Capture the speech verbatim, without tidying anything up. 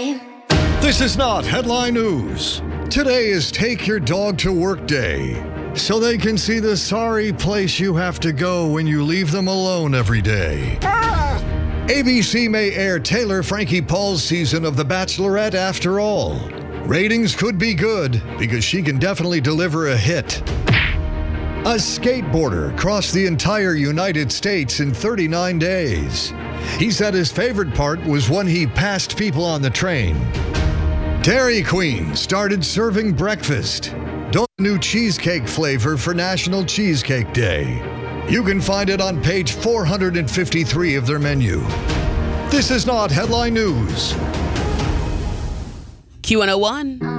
time. This is not headline news. Today is Take Your Dog to Work Day, so they can see the sorry place you have to go when you leave them alone every day. A B C may air Taylor Frankie Paul's season of The Bachelorette after all. Ratings could be good because she can definitely deliver a hit. A skateboarder crossed the entire United States in thirty-nine days. He said his favorite part was when he passed people on the train. Dairy Queen started serving breakfast. Don't new cheesecake flavor for National Cheesecake Day. You can find it on page four hundred fifty-three of their menu. This is not headline news. Q one oh one.